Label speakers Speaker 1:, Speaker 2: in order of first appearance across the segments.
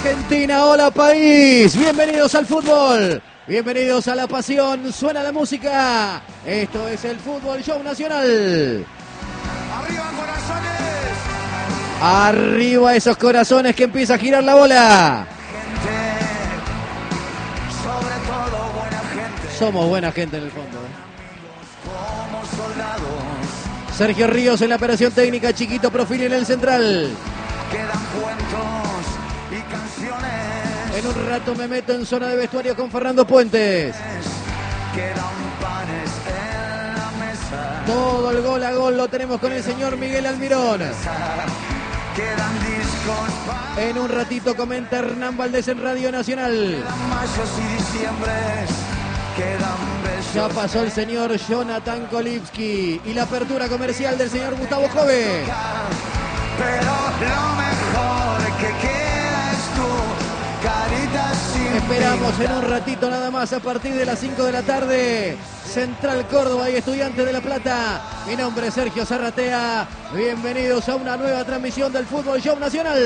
Speaker 1: Argentina, hola país, bienvenidos al fútbol, bienvenidos a la pasión, suena la música, esto es el Fútbol Show Nacional.
Speaker 2: ¡Arriba, corazones!
Speaker 1: Arriba esos corazones que empieza a girar la bola.
Speaker 2: Gente, sobre todo buena gente.
Speaker 1: Somos buena gente en el fondo.
Speaker 2: Como soldados.
Speaker 1: Sergio Ríos en la operación técnica, Chiquito Profili en el central.
Speaker 2: Quedan cuentos y canciones.
Speaker 1: En un rato me meto en zona de vestuario con Fernando Puentes.
Speaker 2: Quedan panes en la mesa.
Speaker 1: Todo el gol a gol lo tenemos con el señor Miguel Almirón.
Speaker 2: Quedan discos para...
Speaker 1: En un ratito comenta Hernán Valdés en Radio Nacional.
Speaker 2: Quedan mayos y diciembres. Quedan besos.
Speaker 1: Ya pasó el señor Jonathan Kolipski y la apertura comercial del señor Gustavo Jove.
Speaker 2: Pero lo mejor que queda es tu carita sin
Speaker 1: Esperamos en
Speaker 2: pintar.
Speaker 1: un ratito nada más a partir de las 5 de la tarde. Central Córdoba y Estudiantes de La Plata. Mi nombre es Sergio Zarratea. Bienvenidos a una nueva transmisión del Fútbol Show Nacional.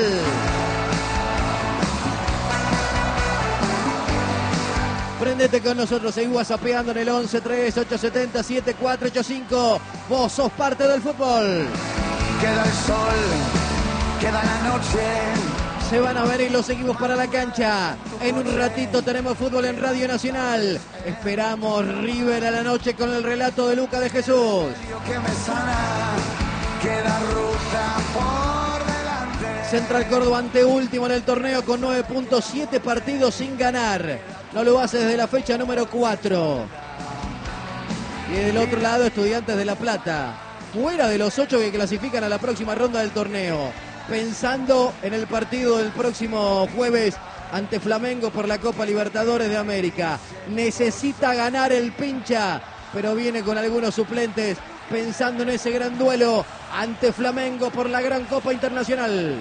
Speaker 1: Prendete con nosotros, seguí whatsappeando en el 11-3-870-7485. Vos sos parte del fútbol.
Speaker 2: Queda el sol, queda la noche.
Speaker 1: Se van a ver y los seguimos para la cancha. En un ratito tenemos fútbol en Radio Nacional. Esperamos River a la noche con el relato de Luca de Jesús.
Speaker 2: Que me sana, queda ruta por delante.
Speaker 1: Central Córdoba anteúltimo en el torneo con 9.7 partidos sin ganar. No lo hace desde la fecha número 4. Y del otro lado, Estudiantes de La Plata. Fuera de los 8 que clasifican a la próxima ronda del torneo. Pensando en el partido del próximo jueves ante Flamengo por la Copa Libertadores de América. Necesita ganar el pincha, pero viene con algunos suplentes pensando en ese gran duelo ante Flamengo por la gran Copa Internacional.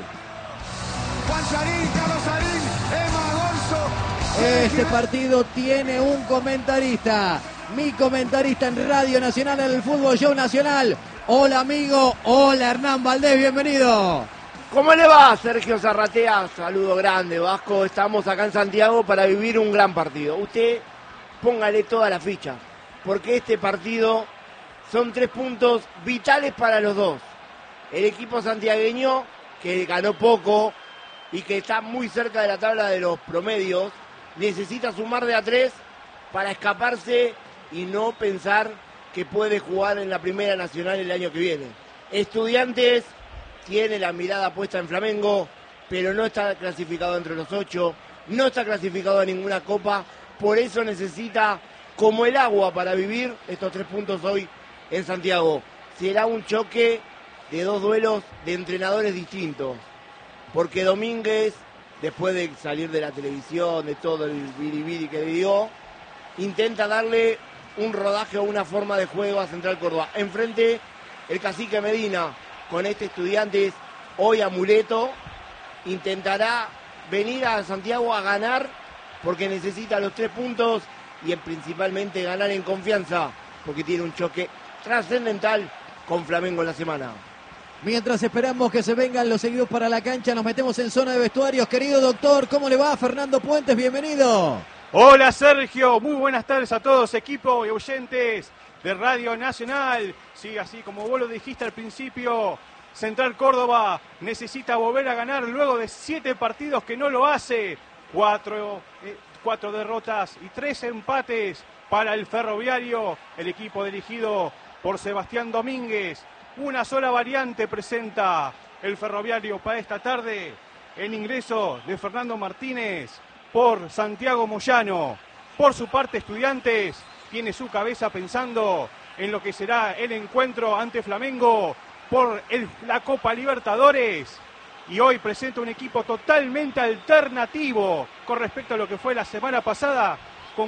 Speaker 2: Juan Charín, Carlos Sarín, Emma Gonzo.
Speaker 1: Este partido tiene un comentarista, mi comentarista en Radio Nacional, en el Fútbol Show Nacional. Hola amigo, hola Hernán Valdés, bienvenido.
Speaker 3: ¿Cómo le va, Sergio Zarratea? Saludo grande, Vasco. Estamos acá en Santiago para vivir un gran partido. Usted póngale toda la ficha, porque este partido son 3 puntos vitales para los dos. El equipo santiagueño, que ganó poco y que está muy cerca de la tabla de los promedios, necesita sumar de a 3 para escaparse y no pensar que puede jugar en la Primera Nacional el año que viene. Estudiantes tiene la mirada puesta en Flamengo, pero no está clasificado entre los 8, no está clasificado a ninguna copa, por eso necesita como el agua para vivir estos 3 puntos hoy en Santiago. Será un choque de 2 duelos de entrenadores distintos, porque Domínguez, después de salir de la televisión, de todo el biribiri que le dio, intenta darle un rodaje o una forma de juego a Central Córdoba. Enfrente, el cacique Medina, con este Estudiantes hoy amuleto, intentará venir a Santiago a ganar porque necesita los 3 puntos y principalmente ganar en confianza porque tiene un choque trascendental con Flamengo en la semana.
Speaker 1: Mientras esperamos que se vengan los seguidos para la cancha, nos metemos en zona de vestuarios. Querido doctor, ¿cómo le va? Fernando Puentes, bienvenido.
Speaker 4: Hola Sergio, muy buenas tardes a todos, equipo y oyentes de Radio Nacional. Sí, así como vos lo dijiste al principio, Central Córdoba necesita volver a ganar luego de 7 partidos que no lo hace. 4 derrotas y 3 empates para el Ferroviario, el equipo dirigido por Sebastián Domínguez. Una sola variante presenta el Ferroviario para esta tarde, el ingreso de Fernando Martínez por Santiago Moyano. Por su parte, Estudiantes tiene su cabeza pensando en lo que será el encuentro ante Flamengo por la Copa Libertadores. Y hoy presenta un equipo totalmente alternativo con respecto a lo que fue la semana pasada, con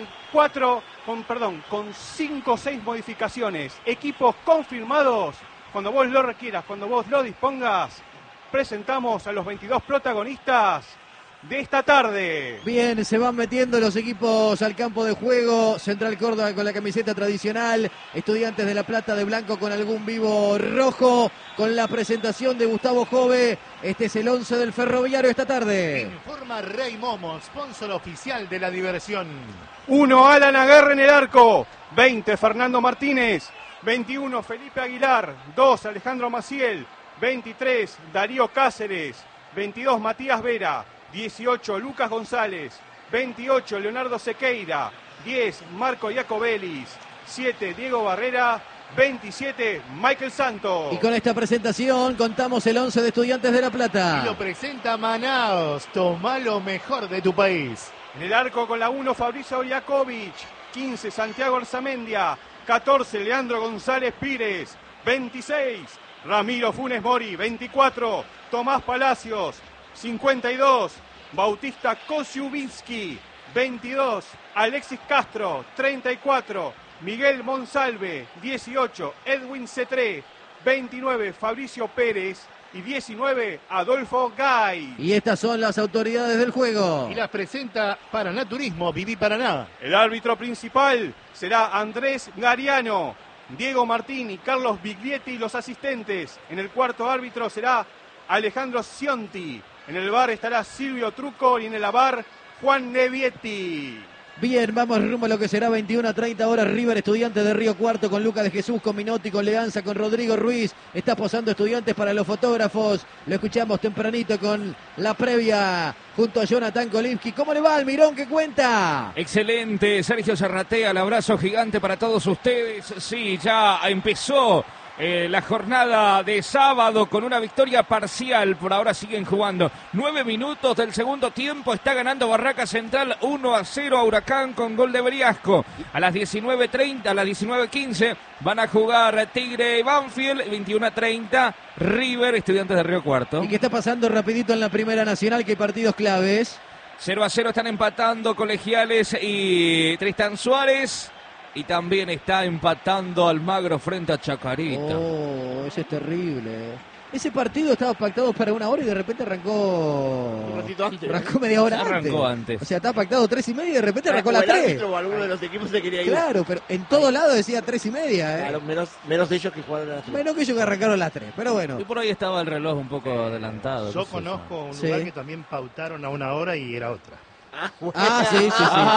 Speaker 4: 5 o 6 modificaciones. Equipos confirmados. Cuando vos lo requieras, cuando vos lo dispongas, presentamos a los 22 protagonistas de esta tarde.
Speaker 1: Bien, se van metiendo los equipos al campo de juego. Central Córdoba con la camiseta tradicional. Estudiantes de La Plata de blanco con algún vivo rojo. Con la presentación de Gustavo Jove. Este es el 11 del Ferroviario esta tarde.
Speaker 5: Informa Rey Momo, sponsor oficial de la diversión.
Speaker 4: 1, Alan Aguerre en el arco. 20, Fernando Martínez. 21, Felipe Aguilar. 2, Alejandro Maciel. 23, Darío Cáceres. 22, Matías Vera. 18, Lucas González. 28, Leonardo Sequeira. 10, Marco Iacobelis. 7, Diego Barrera. 27, Michael Santos.
Speaker 1: Y con esta presentación contamos el 11 de Estudiantes de La Plata.
Speaker 5: Y lo presenta Manaos. Toma lo mejor de tu país.
Speaker 4: En el arco con la 1, Fabricio Iakovic. 15, Santiago Arzamendia. 14, Leandro González Pires. 26, Ramiro Funes Mori. 24, Tomás Palacios. 52, Bautista Kosiubinsky. 22, Alexis Castro. 34, Miguel Monsalve. 18, Edwin Cetré. 29, Fabricio Pérez. Y 19, Adolfo Gay.
Speaker 1: Y estas son las autoridades del juego.
Speaker 5: Y las presenta Paranaturismo, Viví Paraná.
Speaker 4: El árbitro principal será Andrés Gariano. Diego Martín y Carlos Biglietti los asistentes. En el cuarto árbitro será Alejandro Cionti. En el VAR estará Silvio Truco y en el AVAR Juan Nevietti.
Speaker 1: Bien, vamos rumbo a lo que será 21 a 30 horas. River, Estudiantes de Río Cuarto con Lucas de Jesús, con Minotti, con Leanza, con Rodrigo Ruiz. Está posando Estudiantes para los fotógrafos. Lo escuchamos tempranito con la previa junto a Jonathan Kolimski. ¿Cómo le va, Almirón? ¿Qué cuenta?
Speaker 6: Excelente, Sergio Zarratea, el abrazo gigante para todos ustedes. Sí, ya empezó la jornada de sábado con una victoria parcial. Por ahora siguen jugando 9 minutos del segundo tiempo. Está ganando Barraca Central 1-0 a Huracán con gol de Briasco. A las 19:30, a las 19:15 van a jugar Tigre y Banfield. 21:30 River, Estudiantes de Río Cuarto.
Speaker 1: ¿Y qué está pasando rapidito en la Primera Nacional? ¿Qué partidos claves?
Speaker 6: 0-0 están empatando Colegiales y Tristán Suárez. Y también está empatando Almagro frente a Chacarita.
Speaker 1: Oh, eso es terrible. Ese partido estaba pactado para 1 hora y de repente arrancó...
Speaker 3: Un ratito antes.
Speaker 1: Arrancó media hora
Speaker 6: Arrancó antes.
Speaker 1: O sea, estaba pactado 3:30 y de repente arrancó a las 3.
Speaker 3: O alguno de los equipos se quería ir.
Speaker 1: Claro, pero en todo lado decía 3:30,
Speaker 3: Claro, menos ellos que jugaron a las 3.
Speaker 1: Menos que ellos que arrancaron a las 3, pero bueno.
Speaker 6: Y por ahí estaba el reloj un poco adelantado.
Speaker 5: Yo conozco un
Speaker 1: Sí.
Speaker 5: lugar que también pautaron a 1 hora y era otra.
Speaker 1: Ah, sí.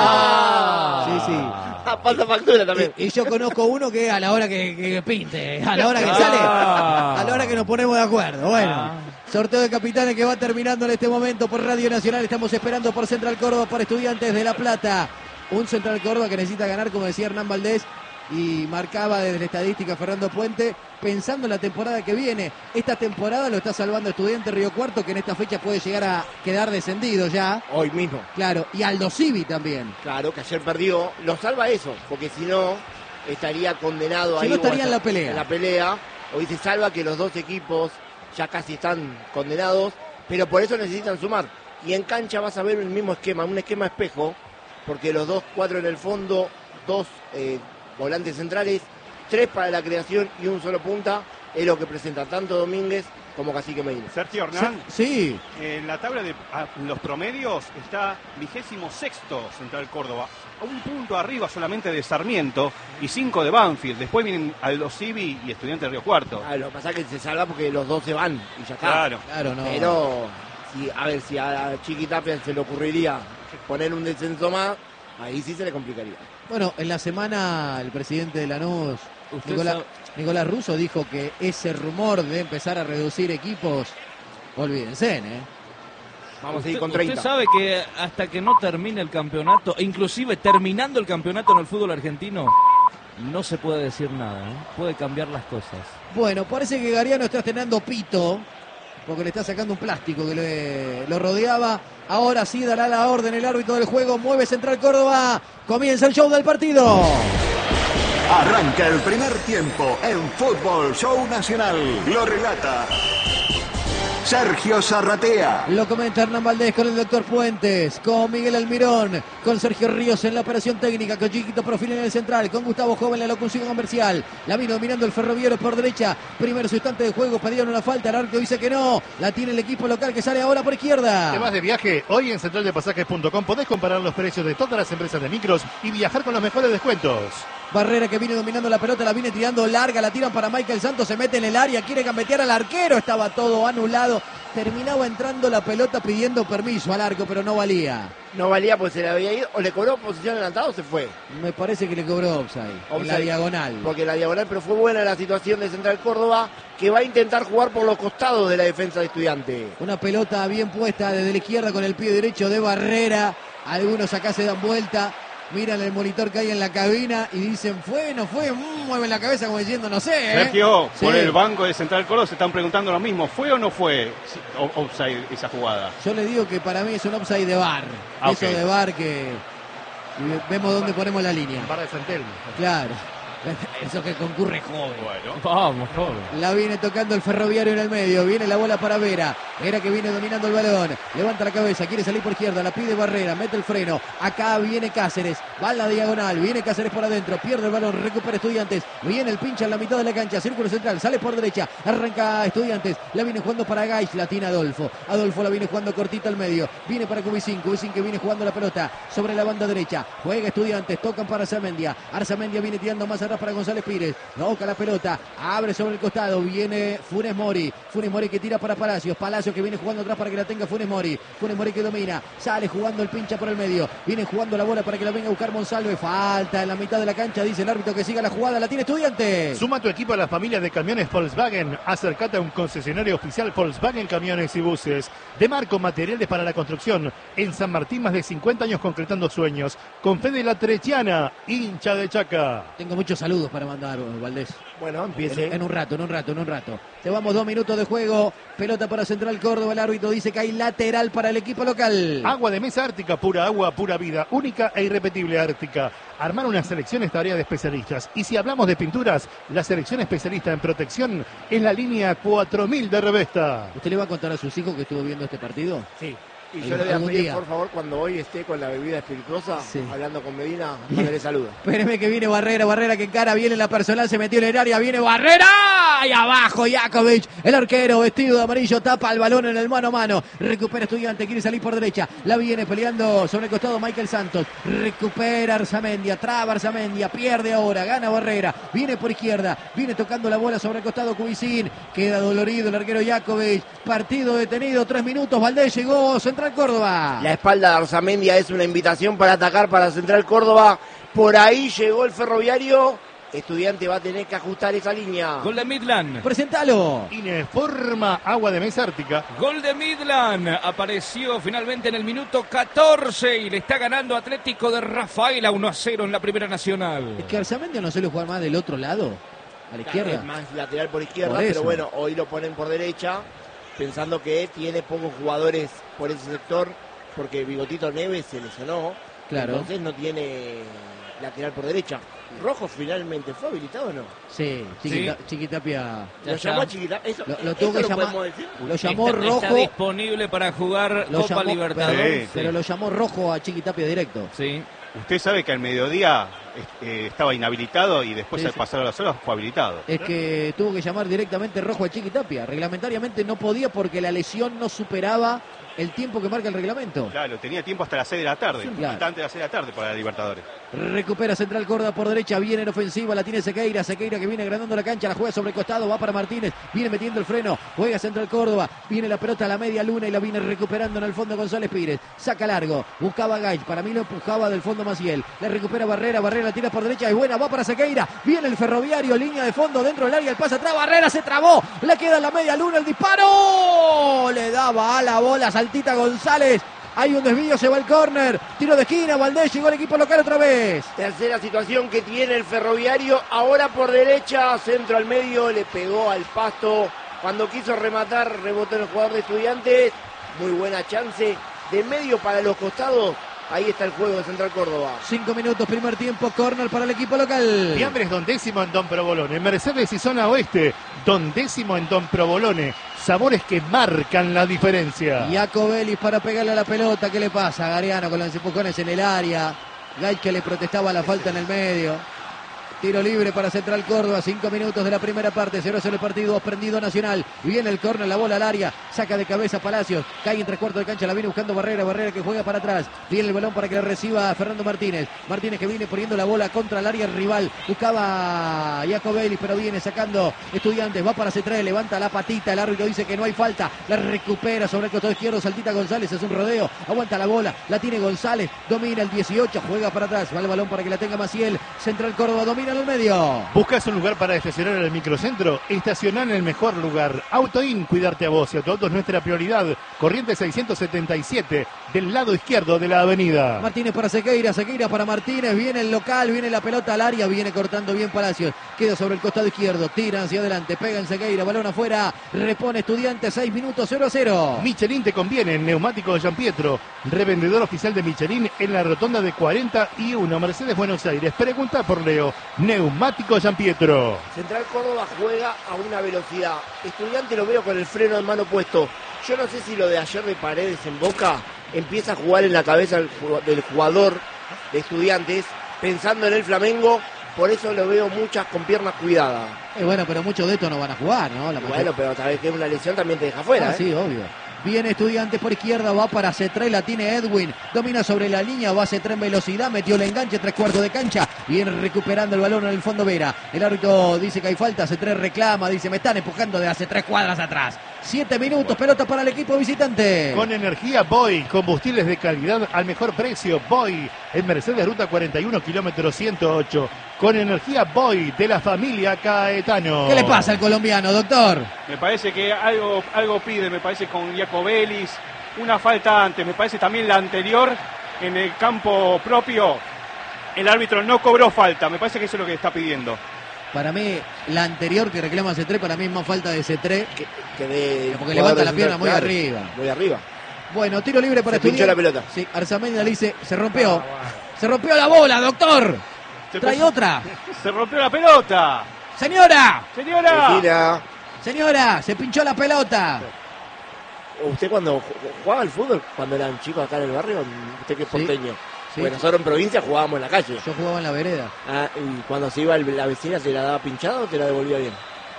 Speaker 3: Pasa factura también.
Speaker 1: Y yo conozco uno que a la hora que pinte, a la hora que sale, a la hora que nos ponemos de acuerdo. Bueno, sorteo de capitanes que va terminando en este momento por Radio Nacional. Estamos esperando por Central Córdoba para Estudiantes de La Plata. Un Central Córdoba que necesita ganar, como decía Hernán Valdés, y marcaba desde la estadística Fernando Puente, pensando en la temporada que viene. Esta temporada lo está salvando Estudiantes Río Cuarto, que en esta fecha puede llegar a quedar descendido ya.
Speaker 3: Hoy mismo.
Speaker 1: Claro, y Aldo Civi también.
Speaker 3: Claro, que ayer perdió. Lo salva eso, porque si no, estaría condenado
Speaker 1: Si
Speaker 3: ahí.
Speaker 1: no, estaría
Speaker 3: o
Speaker 1: en la pelea.
Speaker 3: En la pelea. Hoy se salva que los dos equipos ya casi están condenados, pero por eso necesitan sumar. Y en cancha vas a ver el mismo esquema, un esquema espejo, porque los 2-4 en el fondo, 2 volantes centrales, 3 para la creación y un solo punta, es lo que presenta tanto Domínguez como Cacique Medina.
Speaker 4: Sergio Hernán,
Speaker 1: Sí,
Speaker 4: en la tabla de los promedios está 26º Central Córdoba, a un punto arriba solamente de Sarmiento y 5 de Banfield. Después vienen Aldo Civi y Estudiantes de Río Cuarto.
Speaker 3: Lo que pasa es que se salva porque los dos se van y ya está.
Speaker 4: Claro.
Speaker 1: no.
Speaker 3: Pero, si a Chiqui Tapia se le ocurriría poner un descenso más, ahí sí se le complicaría.
Speaker 1: Bueno, en la semana el presidente de Lanús, Nicolás Russo, dijo que ese rumor de empezar a reducir equipos, olvídense, ¿eh?
Speaker 3: Vamos a ir con 30.
Speaker 6: Usted sabe que hasta que no termine el campeonato, e inclusive terminando el campeonato en el fútbol argentino, no se puede decir nada, ¿eh? Puede cambiar las cosas.
Speaker 1: Bueno, parece que Gariano está estrenando pito, porque le está sacando un plástico que lo rodeaba. Ahora sí dará la orden el árbitro del juego. Mueve Central Córdoba. Comienza el show del partido.
Speaker 7: Arranca el primer tiempo en Fútbol Show Nacional. Lo relata Sergio Zarratea.
Speaker 1: Lo comenta Hernán Valdés con el doctor Puentes, con Miguel Almirón, con Sergio Ríos en la operación técnica, con Chiquito Profil en el central, con Gustavo Joven en la locución comercial. La vino dominando el Ferroviario por derecha. Primer instante de juego, pedieron una falta. El árbitro dice que no. La tiene el equipo local que sale ahora por izquierda.
Speaker 5: ¿Te vas de viaje? Hoy en centraldepasajes.com podés comparar los precios de todas las empresas de micros y viajar con los mejores descuentos.
Speaker 1: Barrera que viene dominando la pelota, la viene tirando larga, la tiran para Michael Santos, se mete en el área, quiere gambetear al arquero, estaba todo anulado. Terminaba entrando la pelota pidiendo permiso al arco, pero no valía.
Speaker 3: No valía porque se le había ido, o le cobró posición adelantada o se fue.
Speaker 1: Me parece que le cobró offside, en la diagonal.
Speaker 3: Porque la diagonal, pero fue buena la situación de Central Córdoba, que va a intentar jugar por los costados de la defensa de Estudiantes.
Speaker 1: Una pelota bien puesta desde la izquierda con el pie derecho de Barrera. Algunos acá se dan vuelta. Miran el monitor que hay en la cabina y dicen, ¿fue? ¿No fue? Mueven la cabeza como diciendo, no sé.
Speaker 4: Sergio,
Speaker 1: Sí.
Speaker 4: por el banco de Central Córdoba se están preguntando lo mismo. ¿Fue o no fue offside esa jugada?
Speaker 1: Yo le digo que para mí es un offside de VAR.
Speaker 4: Ah,
Speaker 1: Eso
Speaker 4: ok.
Speaker 1: de VAR que vemos dónde ponemos la línea.
Speaker 5: Para de Santelmo.
Speaker 1: Claro. Eso que concurre joven.
Speaker 4: Bueno.
Speaker 6: Vamos, joven.
Speaker 1: La viene tocando el Ferroviario en el medio. Viene la bola para Vera. Vera que viene dominando el balón. Levanta la cabeza. Quiere salir por izquierda. La pide Barrera. Mete el freno. Acá viene Cáceres. Va a la diagonal. Viene Cáceres por adentro. Pierde el balón. Recupera Estudiantes. Viene el pincha en la mitad de la cancha. Círculo central. Sale por derecha. Arranca Estudiantes. La viene jugando para Gais. La tiene Adolfo. Adolfo la viene jugando cortita al medio. Viene para Cubicín. Cubicín que viene jugando la pelota sobre la banda derecha. Juega Estudiantes. Tocan para Arzamendia. Arzamendia viene tirando más atrás para González Pires. Toca la pelota. Abre sobre el costado. Viene Funes Mori. Funes Mori que tira para Palacios. Palacios que viene jugando atrás para que la tenga Funes Mori. Funes Mori que domina. Sale jugando el pincha por el medio. Viene jugando la bola para que la venga a buscar Monsalve. Falta en la mitad de la cancha. Dice el árbitro que siga la jugada. La tiene Estudiantes.
Speaker 5: Suma tu equipo a la familia de camiones Volkswagen. Acércate a un concesionario oficial Volkswagen Camiones y Buses. De Marco Materiales para la Construcción. En San Martín, más de 50 años concretando sueños. Con Fede La Trechiana, hincha de Chaca.
Speaker 1: Tengo muchos saludos para mandar, Valdés.
Speaker 3: Bueno, empiece.
Speaker 1: En un rato. Llevamos 2 minutos de juego. Pelota para Central Córdoba. El árbitro dice que hay lateral para el equipo local.
Speaker 5: Agua de mesa Ártica, pura agua, pura vida. Única e irrepetible Ártica. Armar una selección es tarea de especialistas. Y si hablamos de pinturas, la selección especialista en protección es la línea 4000 de Revesta.
Speaker 1: ¿Usted le va a contar a sus hijos que estuvo viendo este partido?
Speaker 5: Sí.
Speaker 3: Y yo le voy a
Speaker 1: algún
Speaker 3: pedir,
Speaker 1: día.
Speaker 3: por favor, cuando hoy esté con la bebida espirituosa,
Speaker 1: Sí.
Speaker 3: hablando con Medina, mándale saludos.
Speaker 1: Espéreme que viene Barrera que encara, viene la personal, se metió en el área, viene Barrera y abajo Jakovic, el arquero vestido de amarillo, tapa el balón en el mano a mano, recupera Estudiante, quiere salir por derecha, la viene peleando sobre el costado Michael Santos, recupera Arzamendia, traba Arzamendia, pierde ahora, gana Barrera, viene por izquierda, viene tocando la bola sobre el costado Cubicín, queda dolorido el arquero Jakovic, partido detenido, 3 minutos, Valdés llegó, Central Córdoba.
Speaker 3: La espalda de Arzamendia es una invitación para atacar para Central Córdoba. Por ahí llegó el Ferroviario. Estudiante va a tener que ajustar esa línea.
Speaker 6: Gol de Midland.
Speaker 1: Presentalo.
Speaker 5: Ineforma agua de mesa Ártica.
Speaker 6: Gol de Midland. Apareció finalmente en el minuto 14 y le está ganando Atlético de Rafaela 1-0 en la Primera Nacional.
Speaker 1: Es que Arzamendia no suele jugar más del otro lado, a la izquierda.
Speaker 3: Es más lateral por izquierda,
Speaker 1: Por eso.
Speaker 3: pero bueno, hoy lo ponen por derecha, pensando que tiene pocos jugadores por ese sector, porque Bigotito Neves se lesionó.
Speaker 1: Claro.
Speaker 3: Entonces no tiene lateral por derecha. ¿Rojo finalmente fue habilitado o no?
Speaker 1: Sí, Chiquitapia.
Speaker 3: ¿Lo llamó a Chiquita? Eso,
Speaker 1: Lo tuvo que
Speaker 3: ¿eso
Speaker 1: llamar.
Speaker 3: podemos decir?
Speaker 1: Lo llamó
Speaker 6: Está
Speaker 1: Rojo.
Speaker 6: disponible para jugar
Speaker 1: Lo
Speaker 6: Copa
Speaker 1: llamó,
Speaker 6: Libertadores.
Speaker 1: pero lo llamó Rojo a Chiquitapia directo.
Speaker 6: Sí.
Speaker 4: Usted sabe que al mediodía estaba inhabilitado y después
Speaker 1: Sí,
Speaker 4: al
Speaker 1: sí.
Speaker 4: pasar a las horas fue habilitado.
Speaker 1: Es que tuvo que llamar directamente Rojo a Chiquitapia. Reglamentariamente no podía porque la lesión no superaba el tiempo que marca el reglamento.
Speaker 4: Claro, tenía tiempo hasta las 6 de la tarde,
Speaker 1: Claro.
Speaker 4: hasta antes de las 6 de la tarde para la Libertadores.
Speaker 1: Recupera Central Córdoba por derecha, viene en ofensiva, la tiene Sequeira que viene agrandando la cancha, la juega sobre el costado, va para Martínez, viene metiendo el freno, juega Central Córdoba, viene la pelota a la media luna y la viene recuperando en el fondo González Pires, saca largo, buscaba Gais, para mí lo empujaba del fondo Maciel, le recupera Barrera la tira por derecha, es buena, va para Sequeira, viene el Ferroviario, línea de fondo dentro del área, el pase atrás, Barrera se trabó, le queda en la media luna el disparo, le daba a la bola, saltita González. Hay un desvío, se va el córner, tiro de esquina, Valdés, llegó el equipo local otra vez.
Speaker 3: Tercera situación que tiene el Ferroviario, ahora por derecha, centro al medio, le pegó al pasto. Cuando quiso rematar, rebotó en el jugador de Estudiantes. Muy buena chance de medio para los costados. Ahí está el juego de Central Córdoba.
Speaker 1: 5 minutos, primer tiempo, córner para el equipo local.
Speaker 5: Fiambres Don Décimo en Don Provolone. Mercedes y zona oeste. Don Décimo en Don Provolone. Sabores que marcan la diferencia.
Speaker 1: Jacobelli para pegarle a la pelota. ¿Qué le pasa? Gariano con los empujones en el área. Gay que le protestaba la falta en el medio. Tiro libre para Central Córdoba, 5 minutos de la primera parte, 0-0 el partido, prendido Nacional. Viene el córner, la bola al área, saca de cabeza Palacios, cae en 3/4 de cancha, la viene buscando Barrera que juega para atrás. Viene el balón para que la reciba Fernando Martínez. Martínez que viene poniendo la bola contra el área rival. Buscaba Jacobelli, pero viene sacando Estudiantes, va para C3, levanta la patita, el árbitro dice que no hay falta, la recupera sobre el costado izquierdo, Saltita González, es un rodeo, aguanta la bola, la tiene González, domina el 18, juega para atrás, va el balón para que la tenga Maciel. Central Córdoba domina en el medio.
Speaker 5: ¿Buscas un lugar para estacionar en el microcentro? Estacionar en el mejor lugar. Autoin, cuidarte a vos y a tu auto es nuestra prioridad. Corriente 677, del lado izquierdo de la avenida.
Speaker 1: Martínez para Sequeira para Martínez, viene el local, viene la pelota al área, viene cortando bien Palacios, queda sobre el costado izquierdo, tira hacia adelante, pega en Sequeira, balón afuera, repone Estudiantes, 6 minutos, 0-0.
Speaker 5: Michelin te conviene, neumático de Gianpietro, revendedor oficial de Michelin en la rotonda de 41, Mercedes Buenos Aires. Pregunta por Leo, neumático Gianpietro.
Speaker 3: Central Córdoba juega a una velocidad. Estudiante lo veo con el freno en mano puesto. Yo no sé si lo de ayer de Paredes en Boca empieza a jugar en la cabeza del jugador de Estudiantes, pensando en el Flamengo, por eso lo veo muchas con piernas cuidadas.
Speaker 1: Bueno, pero muchos de estos no van a jugar, ¿no?
Speaker 3: Bueno, pero tal vez que una lesión también te deja fuera.
Speaker 1: Sí, obvio. Viene Estudiantes por izquierda, va para C3, la tiene Edwin, domina sobre la línea, va C3 en velocidad, metió el enganche, 3/4 de cancha, viene recuperando el balón en el fondo Vera. El árbitro dice que hay falta, C3 reclama, dice me están empujando de hace 3 cuadras atrás. 7 minutos, pelota para el equipo visitante.
Speaker 5: Con energía Boy, combustibles de calidad al mejor precio. Boy, en Mercedes Ruta 41, kilómetro 108. Con energía Boy, de la familia Caetano.
Speaker 1: ¿Qué le pasa al colombiano, doctor?
Speaker 4: Me parece que algo pide, me parece con Jacobelis, una falta antes, me parece también la anterior en el campo propio. El árbitro no cobró falta, me parece que eso es lo que está pidiendo.
Speaker 1: Para mí, la anterior que reclama C3, para mí es más falta de C3
Speaker 3: que de
Speaker 1: porque levanta la pierna muy
Speaker 3: claro,
Speaker 1: arriba.
Speaker 3: Muy arriba.
Speaker 1: Bueno, tiro libre para
Speaker 3: Estudiantes. Se pinchó la pelota.
Speaker 1: Sí, Arzamendi le dice, se rompió. Se rompió la bola, doctor. Trae otra.
Speaker 4: Se rompió la pelota.
Speaker 1: Señora.
Speaker 3: Mentira.
Speaker 1: Señora, se pinchó la pelota.
Speaker 3: ¿Usted cuando jugaba al fútbol, cuando eran chicos acá en el barrio, usted que es porteño?
Speaker 1: Sí.
Speaker 3: Bueno, nosotros en provincia jugábamos en la calle.
Speaker 1: Yo jugaba en la vereda.
Speaker 3: Ah, y cuando se iba la vecina, ¿se la daba pinchada o te la devolvía bien?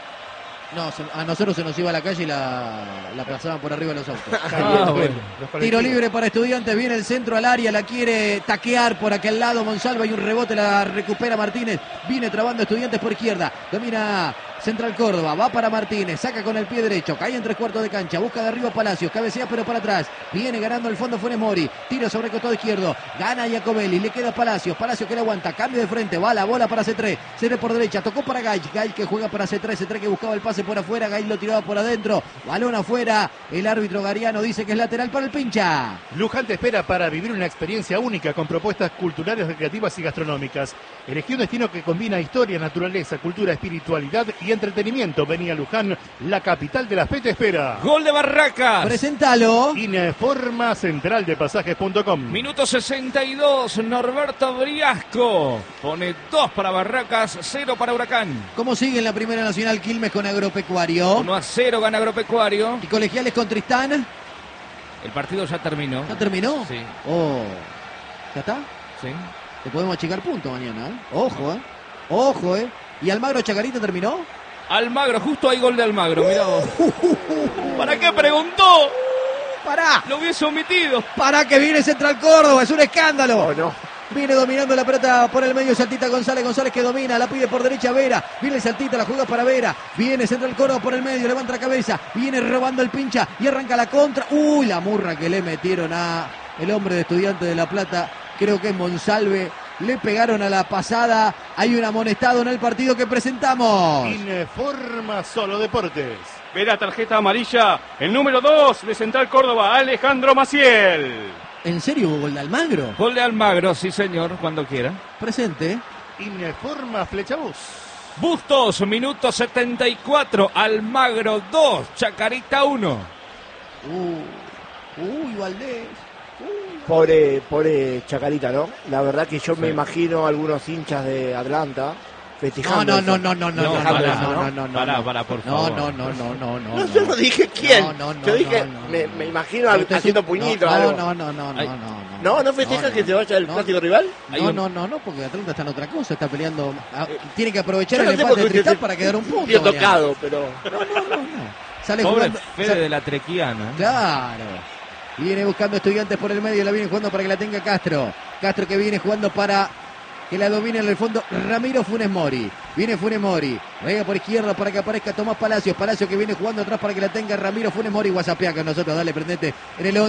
Speaker 1: No, a nosotros se nos iba a la calle y la pasaban por arriba de los autos.
Speaker 5: Bueno.
Speaker 1: Tiro libre para Estudiantes, viene el centro al área, la quiere taquear por aquel lado Monsalva y un rebote, la recupera Martínez, viene trabando Estudiantes por izquierda, domina Central Córdoba, va para Martínez, saca con el pie derecho, cae en 3/4 de cancha, busca de arriba Palacios, cabecea pero para atrás, viene ganando el fondo Funes Mori, tira sobre el costado izquierdo, gana Jacobelli, le queda Palacios que le aguanta, cambio de frente, va la bola para C3, C3 por derecha, tocó para Gay que juega para C3 que buscaba el pase por afuera, Gay lo tiraba por adentro, balón afuera, el árbitro Gariano dice que es lateral para el pincha.
Speaker 5: Luján te espera para vivir una experiencia única con propuestas culturales, recreativas y gastronómicas. Elegí un destino que combina historia, naturaleza, cultura, espiritualidad y entretenimiento. Vení a Luján, la capital de la fe te espera.
Speaker 6: Gol de Barracas.
Speaker 1: Preséntalo.
Speaker 5: Informa central de pasajes.com.
Speaker 6: Minuto 62, Norberto Briasco pone 2 para Barracas, 0 para Huracán.
Speaker 1: ¿Cómo sigue en la Primera Nacional Quilmes con Agropecuario?
Speaker 6: 1-0 gana Agropecuario.
Speaker 1: ¿Y Colegiales con Tristán?
Speaker 6: El partido ya terminó.
Speaker 1: ¿Ya terminó?
Speaker 6: Sí.
Speaker 1: Oh, ¿ya está?
Speaker 6: Sí.
Speaker 1: Le podemos achicar puntos mañana, ¿eh? Ojo, ¿eh? Ojo, ¿eh? ¿Y Almagro Chacarita terminó?
Speaker 6: Almagro, justo hay gol de Almagro, mirá vos. ¿Para qué preguntó?
Speaker 1: ¡Pará!
Speaker 6: Lo hubiese omitido.
Speaker 1: ¡Pará que viene Central Córdoba! ¡Es un escándalo!
Speaker 3: Oh, no.
Speaker 1: Viene dominando la pelota por el medio, Saltita González que domina, la pide por derecha Vera, viene Saltita, la juega para Vera, viene Central Córdoba por el medio, levanta la cabeza, viene robando el pincha y arranca la contra. ¡Uy! La murra que le metieron a el hombre de Estudiantes de La Plata, creo que es Monsalve. Le pegaron a la pasada, hay un amonestado en el partido que presentamos.
Speaker 5: Informa Solo Deportes.
Speaker 4: Ve la tarjeta amarilla, el número 2 de Central Córdoba, Alejandro Maciel.
Speaker 1: ¿En serio hubo gol de Almagro?
Speaker 6: Gol de Almagro, sí señor, cuando quiera.
Speaker 1: Presente.
Speaker 5: Informa Flechabús.
Speaker 6: Bustos, minuto 74, Almagro 2, Chacarita 1.
Speaker 1: Uy, Valdés.
Speaker 3: Pobre Chacarita, ¿no? La verdad que yo me imagino algunos hinchas de Atlanta festejando.
Speaker 1: No,
Speaker 6: Para, por favor.
Speaker 3: No, yo no dije quién. Yo dije, me imagino haciendo puñitos. No festejan que se vaya el clásico rival.
Speaker 1: No, porque Atlanta está en otra cosa, está peleando. Tiene que aprovechar
Speaker 3: Yo no
Speaker 1: el
Speaker 3: sé
Speaker 1: empate de
Speaker 3: por qué
Speaker 1: Tristán
Speaker 3: usted
Speaker 1: para quedar un punto.
Speaker 3: Bien tocado, pero...
Speaker 1: Sale
Speaker 6: Pobre
Speaker 1: jugando,
Speaker 6: Fede de la Trequiana.
Speaker 1: Claro. Viene buscando Estudiantes por el medio, la viene jugando para que la tenga Castro. Castro que viene jugando para que la domine en el fondo Ramiro Funes Mori. Viene Funes Mori, juega por izquierda para que aparezca Tomás Palacios. Palacios que viene jugando atrás para que la tenga Ramiro Funes Mori. WhatsAppea con nosotros, dale, prendete en el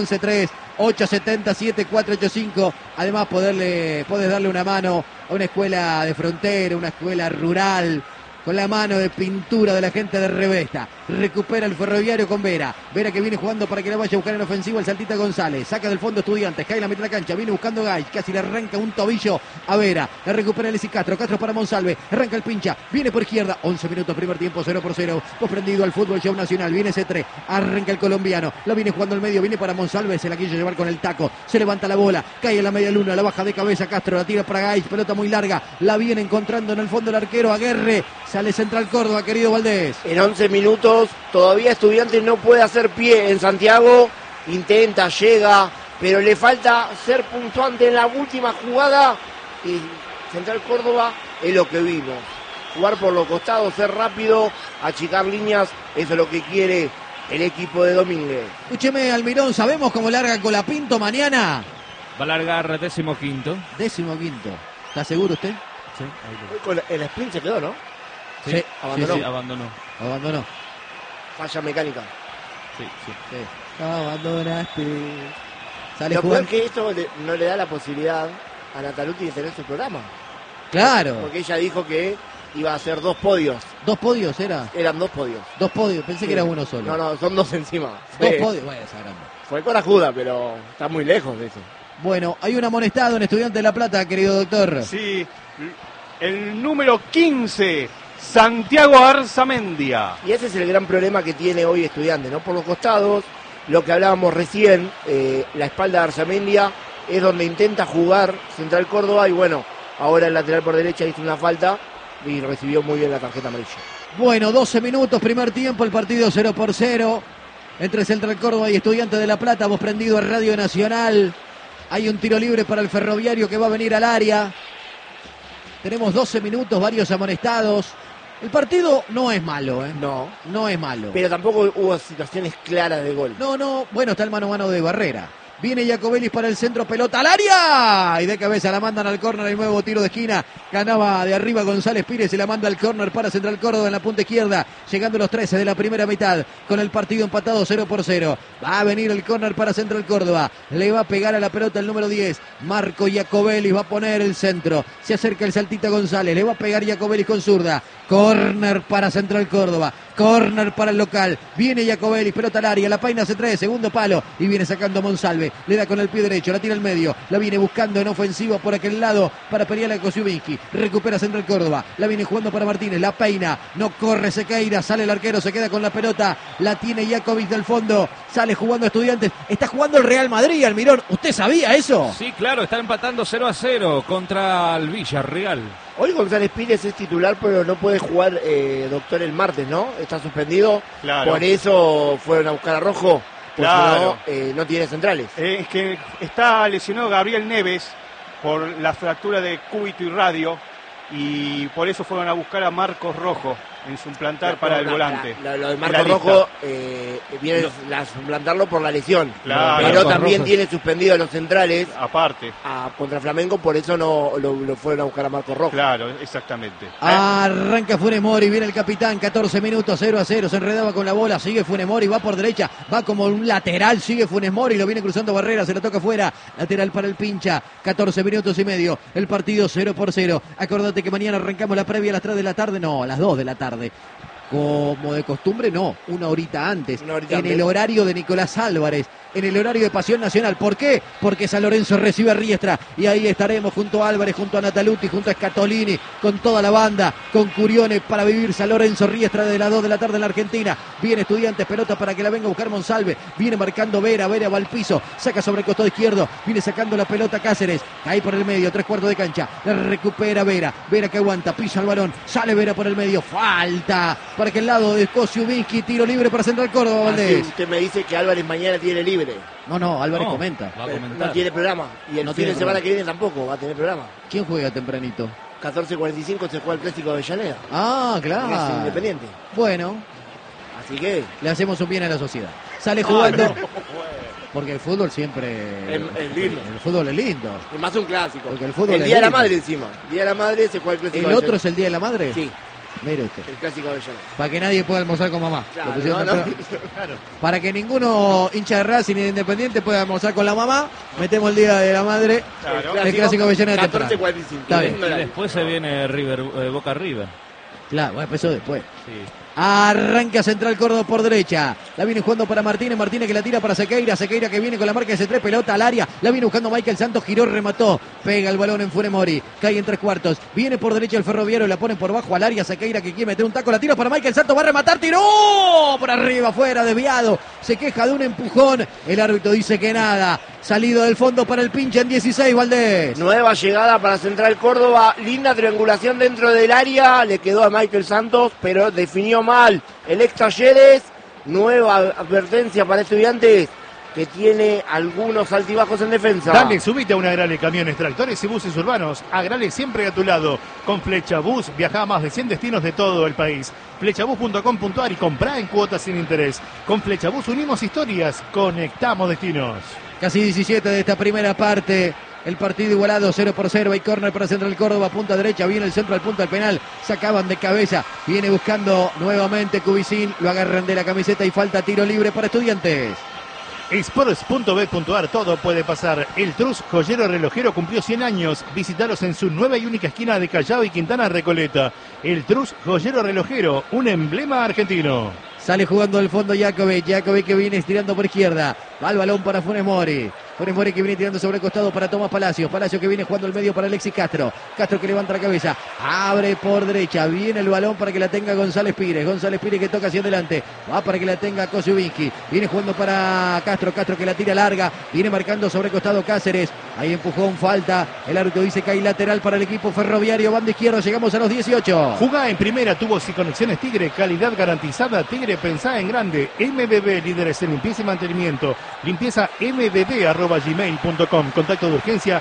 Speaker 1: 11-3-870-7485. Además podés darle una mano a una escuela de frontera, una escuela rural, con la mano de pintura de la gente de Revesta. Recupera el Ferroviario con Vera. Vera que viene jugando para que la vaya a buscar en ofensiva el Saltita González. Saca del fondo Estudiantes, cae en la mitad de la cancha. Viene buscando Gay, casi le arranca un tobillo a Vera. La recupera Alexis Castro. Castro para Monsalve. Arranca el pincha. Viene por izquierda. 11 minutos, primer tiempo, 0-0. Vos prendido al fútbol show nacional. Viene C3. Arranca el colombiano. La viene jugando al medio. Viene para Monsalve. Se la quiso llevar con el taco. Se levanta la bola. Cae en la media luna. La baja de cabeza Castro. La tira para Gay. Pelota muy larga. La viene encontrando en el fondo el arquero Aguerre. Sale Central Córdoba, querido Valdés.
Speaker 3: En 11 minutos todavía Estudiantes no puede hacer pie en Santiago. Intenta, llega, pero le falta ser puntuante en la última jugada. Y Central Córdoba es lo que vimos. Jugar por los costados, ser rápido, achicar líneas. Eso es lo que quiere el equipo de Domínguez.
Speaker 1: Escúcheme, Almirón, ¿sabemos cómo larga Colapinto mañana?
Speaker 6: Va a largar 15º.
Speaker 1: 15º. ¿Está seguro usted?
Speaker 6: Sí,
Speaker 3: Con el sprint se quedó, ¿no?
Speaker 1: Sí,
Speaker 6: abandonó.
Speaker 3: Falla mecánica.
Speaker 6: Sí.
Speaker 1: Abandonaste. Sale
Speaker 3: Lo peor
Speaker 1: jugando.
Speaker 3: es que esto no le da la posibilidad a Nataluti de tener su programa.
Speaker 1: Claro.
Speaker 3: Porque ella dijo que iba a hacer 2 podios.
Speaker 1: ¿2 podios era?
Speaker 3: Eran 2 podios.
Speaker 1: 2 podios, pensé que era uno solo.
Speaker 3: No, son 2 encima.
Speaker 1: 2 podios, bueno, esa grande.
Speaker 3: Fue corajuda, pero está muy lejos de eso.
Speaker 1: Bueno, hay un amonestado en Estudiante de La Plata, querido doctor.
Speaker 4: Sí, el número 15, Santiago Arzamendia.
Speaker 3: Y ese es el gran problema que tiene hoy Estudiantes, ¿no? Por los costados, lo que hablábamos recién, la espalda de Arzamendia es donde intenta jugar Central Córdoba y bueno, ahora el lateral por derecha hizo una falta y recibió muy bien la tarjeta amarilla.
Speaker 1: Bueno, 12 minutos, primer tiempo, el partido 0-0 entre Central Córdoba y Estudiantes de La Plata. Vos prendido a Radio Nacional. Hay un tiro libre para el Ferroviario que va a venir al área. Tenemos 12 minutos, varios amonestados. El partido no es malo, ¿eh? No es malo.
Speaker 3: Pero tampoco hubo situaciones claras de gol.
Speaker 1: No, bueno, está el mano a mano de Barrera. Viene Jacobellis para el centro, pelota al área. Y de cabeza la mandan al córner, el nuevo tiro de esquina. Ganaba de arriba González Pires y la manda al córner para Central Córdoba en la punta izquierda. Llegando los 13 de la primera mitad, con el partido empatado 0-0. Va a venir el córner para Central Córdoba. Le va a pegar a la pelota el número 10. Marco Jacobellis va a poner el centro. Se acerca el Saltita González. Le va a pegar Jacobellis con zurda. Córner para Central Córdoba. Córner para el local. Viene Jacobellis, pelota al área. La paina se trae, segundo palo. Y viene sacando Monsalve. Le da con el pie derecho, la tira al medio. La viene buscando en ofensiva por aquel lado para pelear a Kosiubinsky. Recupera Central Córdoba. La viene jugando para Martínez. La peina. No corre Sequeira. Sale el arquero, se queda con la pelota. La tiene Jacobellis del fondo. Sale jugando Estudiantes. Está jugando el Real Madrid, Almirón. ¿Usted sabía eso?
Speaker 6: Sí, claro, está empatando 0-0 contra el Villarreal.
Speaker 3: Hoy González Pires es titular, pero no puede jugar, doctor, el martes, ¿no? Está suspendido.
Speaker 4: Claro.
Speaker 3: Por eso fueron a buscar a Rojo. Porque
Speaker 4: Claro.
Speaker 3: no tiene centrales.
Speaker 4: Es que está lesionado Gabriel Neves por la fractura de cúbito y radio y por eso fueron a buscar a Marcos Rojo en suplantar para el volante.
Speaker 3: Lo de
Speaker 4: En
Speaker 3: Marco
Speaker 4: la
Speaker 3: Rojo viene a suplantarlo por la lesión.
Speaker 4: Claro.
Speaker 3: Pero
Speaker 1: Marcos
Speaker 3: también
Speaker 1: Rojo.
Speaker 3: tiene suspendido a los centrales
Speaker 4: Aparte,
Speaker 3: contra Flamengo, por eso no lo fueron a buscar a Marco Rojo.
Speaker 4: claro, exactamente.
Speaker 1: Arranca Funes Mori, viene el capitán, 14 minutos, 0-0, se enredaba con la bola, sigue Funes Mori, va por derecha, va como un lateral, sigue Funes Mori, lo viene cruzando Barrera, se lo toca afuera, lateral para el pincha, 14 minutos y medio, el partido 0-0. Acordate que mañana arrancamos la previa a las 3 de la tarde, no, a las 2 de la tarde. como de costumbre, no, una horita antes,
Speaker 3: Horita
Speaker 1: en
Speaker 3: antes.
Speaker 1: el horario de Nicolás Álvarez, en el horario de Pasión Nacional. ¿Por qué? Porque San Lorenzo recibe a Riestra y ahí estaremos junto a Álvarez, junto a Nataluti, junto a Scatolini, con toda la banda, con Curione para vivir San Lorenzo Riestra de las 2 de la tarde en la Argentina. Viene Estudiantes, pelota para que la venga a buscar Monsalve, viene marcando Vera va al piso, saca sobre el costado izquierdo, viene sacando la pelota Cáceres, cae por el medio, 3/4 de cancha, la recupera Vera que aguanta, pisa el balón, sale Vera por el medio, falta para que el lado de Kosciuszynski, tiro libre para Central Córdoba, Valdés.
Speaker 3: Usted me dice que Álvarez mañana tiene libre.
Speaker 1: No, Álvarez
Speaker 6: No,
Speaker 1: comenta.
Speaker 6: va a
Speaker 3: Pero
Speaker 6: comentar.
Speaker 3: no tiene programa. Y el
Speaker 1: No
Speaker 3: fin
Speaker 1: tiene
Speaker 3: de semana
Speaker 1: programa.
Speaker 3: que viene tampoco va a tener programa.
Speaker 1: ¿Quién juega tempranito?
Speaker 3: 14:45 se juega el Clásico de Avellaneda.
Speaker 1: Ah,
Speaker 3: Es
Speaker 1: claro.
Speaker 3: Independiente.
Speaker 1: Bueno,
Speaker 3: Así que
Speaker 1: le hacemos un bien a la sociedad. Sale jugando. Porque el fútbol siempre.
Speaker 3: Es lindo.
Speaker 1: El fútbol es lindo.
Speaker 3: es más un clásico.
Speaker 1: Porque el fútbol es
Speaker 3: Día de la
Speaker 1: lindo.
Speaker 3: Madre encima. Día de la Madre se juega el Clásico
Speaker 1: ¿El
Speaker 3: de
Speaker 1: otro es
Speaker 3: Avellaneda.
Speaker 1: el Día de la Madre?
Speaker 3: Sí,
Speaker 1: Mire usted.
Speaker 3: el Clásico de Avellaneda.
Speaker 1: Para que nadie pueda almorzar con mamá.
Speaker 3: Claro,
Speaker 1: Lo pusieron
Speaker 3: no, no.
Speaker 1: temprano. Para que ninguno hincha de Racing ni de Independiente pueda almorzar con la mamá, metemos el Día de la Madre. El Clásico Avellaneda temprano.
Speaker 3: 14:45.
Speaker 1: Está bien.
Speaker 6: Y después se viene Boca River.
Speaker 1: Claro, bueno, empezó después.
Speaker 6: Sí.
Speaker 1: Arranca Central Córdoba por derecha. La viene jugando para Martínez. Martínez que la tira para Sequeira. Sequeira que viene con la marca de C3. Pelota al área. La viene buscando Michael Santos. Giró, remató. Pega el balón en Funemori. Cae en 3/4. Viene por derecha el Ferroviario. La pone por bajo al área. Sequeira que quiere meter un taco. La tira para Michael Santos. Va a rematar. Tiró por arriba. Fuera. Desviado. Se queja de un empujón. El árbitro dice que nada. Salido del fondo para el pinche en 16, Valdés.
Speaker 3: Nueva llegada para Central Córdoba, linda triangulación dentro del área, le quedó a Michael Santos, pero definió mal el ex Talleres. Nueva advertencia para Estudiantes, que tiene algunos altibajos en defensa.
Speaker 5: Dale, subite a una Agrale Camiones, Tractores y Buses Urbanos. Agrale siempre a tu lado. Con Flecha Bus viaja a más de 100 destinos de todo el país. Flechabus.com.ar y comprá en cuotas sin interés. Con Flecha Bus unimos historias, conectamos destinos.
Speaker 1: Casi 17 de esta primera parte. El partido igualado 0-0. Hay córner para Central Córdoba, punta derecha. Viene el centro al punto del penal. Sacaban de cabeza. Viene buscando nuevamente Cubicín. Lo agarran de la camiseta y falta tiro libre para Estudiantes.
Speaker 5: Sports.bet.ar, todo puede pasar. El Trus Joyero Relojero cumplió 100 años. Visítalos en su nueva y única esquina de Callao y Quintana Recoleta. El Trus Joyero Relojero, un emblema argentino.
Speaker 1: Sale jugando del fondo Jakovic. Jakovic que viene estirando por izquierda. Va el balón para Funes Mori. Funes Mori que viene tirando sobre el costado para Tomás Palacios. Palacios que viene jugando el medio para Alexis Castro. Castro que levanta la cabeza. Abre por derecha. Viene el balón para que la tenga González Pires. González Pires que toca hacia adelante. Va para que la tenga Kosciuszynski. Viene jugando para Castro. Castro que la tira larga. Viene marcando sobre el costado Cáceres. Ahí empujón, falta. El árbitro dice que hay lateral para el equipo Ferroviario. Banda izquierda. Llegamos a los 18.
Speaker 5: Jugá en primera, tubos y conexiones Tigre, calidad garantizada. Tigre, pensá en grande. MBB, líderes en limpieza y mantenimiento. Limpieza mbb@gmail.com. Contacto de urgencia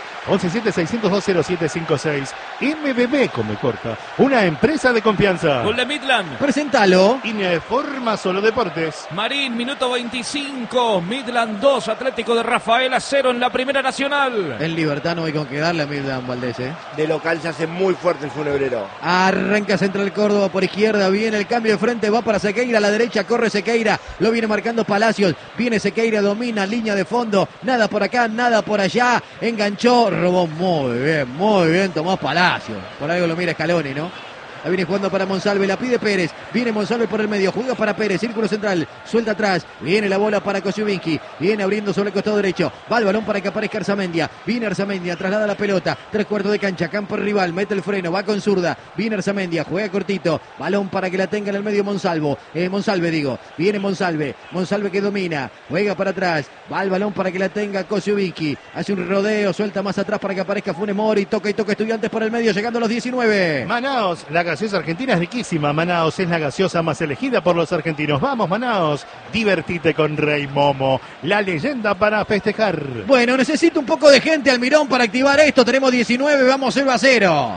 Speaker 5: 117-602-0756. MBB, come corta. Una empresa de confianza.
Speaker 6: Gol de Midland.
Speaker 1: Presentalo.
Speaker 5: Informa Solo Deportes.
Speaker 6: Marín, minuto 25. Midland 2, Atlético de Rafaela 0 en la Primera Nacional.
Speaker 1: En libertad no hay con qué darle a Midland Valdés,
Speaker 3: De local se hace muy fuerte el Funebrero.
Speaker 1: Arranca Central Córdoba por izquierda, viene el cambio de frente, va para Sequeira, a la derecha corre Sequeira, lo viene marcando Palacios, viene Sequeira, domina, línea de fondo, nada por acá, nada por allá, enganchó, robó muy bien Tomás Palacios, por algo lo mira Scaloni, ¿no? La viene jugando para Monsalve, la pide Pérez. Viene Monsalve por el medio, juega para Pérez, círculo central, suelta atrás. Viene la bola para Kosciuszynski, viene abriendo sobre el costado derecho. Va el balón para que aparezca Arzamendia. Viene Arzamendia, traslada la pelota, 3/4 de cancha, campo rival, mete el freno, va con zurda. Viene Arzamendia, juega cortito. Balón para que la tenga en el medio Monsalve, Viene Monsalve que domina, juega para atrás. Va el balón para que la tenga Kosciuszynski. Hace un rodeo, suelta más atrás para que aparezca Funes Mori. Toca Estudiantes por el medio, llegando a los 19.
Speaker 5: Manaos, la gaseosa argentina es riquísima. Manaos es la gaseosa más elegida por los argentinos. Vamos, Manaos, divertite con Rey Momo, la leyenda para festejar.
Speaker 1: Bueno, necesito un poco de gente, Almirón, para activar esto. Tenemos 19, vamos 0-0.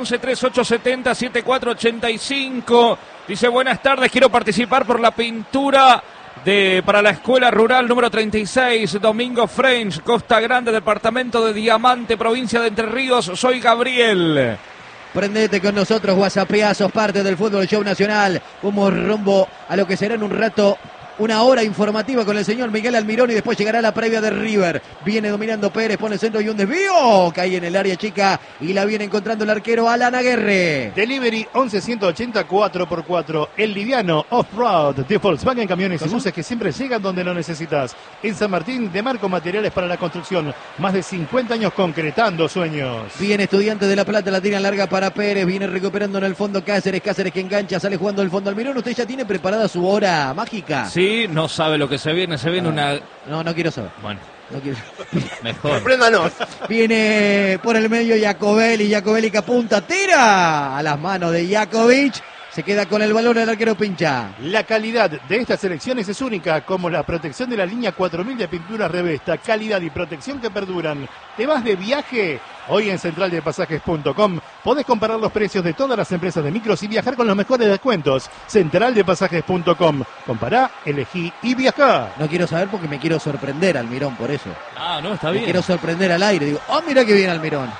Speaker 6: 11-3-870-7485. Dice, buenas tardes, quiero participar por la pintura para la Escuela Rural número 36, Domingo French, Costa Grande, departamento de Diamante, provincia de Entre Ríos. Soy Gabriel.
Speaker 1: Prendete con nosotros, whatsappeá, sos parte del Fútbol Show Nacional. Como rumbo a lo que será en un rato una hora informativa con el señor Miguel Almirón y después llegará la previa de River. Viene dominando Pérez, pone el centro y un desvío. Cae en el área chica y la viene encontrando el arquero Alan Aguerre.
Speaker 5: Delivery 11-180 4x4. El liviano off-road de Volkswagen Camiones y Buses que siempre llegan donde lo necesitas. En San Martín, de Marco Materiales para la Construcción. Más de 50 años concretando sueños.
Speaker 1: Viene Estudiantes de La Plata, la tira larga para Pérez. Viene recuperando en el fondo Cáceres. Cáceres que engancha, sale jugando el fondo Almirón. ¿Usted ya tiene preparada su hora mágica?
Speaker 6: Sí, no sabe lo que se viene una...
Speaker 1: No quiero saber.
Speaker 6: Bueno,
Speaker 1: No quiero.
Speaker 6: mejor.
Speaker 3: Sorpréndanos.
Speaker 1: Viene por el medio Jacobelli que apunta, tira a las manos de Jakovic. Se queda con el balón el arquero Pincha.
Speaker 5: La calidad de estas selecciones es única, como la protección de la línea 4000 de pinturas Revesta. Calidad y protección que perduran. ¿Te vas de viaje? Hoy en centraldepasajes.com podés comparar los precios de todas las empresas de micros y viajar con los mejores descuentos. Centraldepasajes.com. Compará, elegí y viajá.
Speaker 1: No quiero saber porque me quiero sorprender, Almirón, por eso.
Speaker 6: Ah, no, está
Speaker 1: Me
Speaker 6: bien.
Speaker 1: quiero sorprender al aire. Digo, oh, mira que bien Almirón.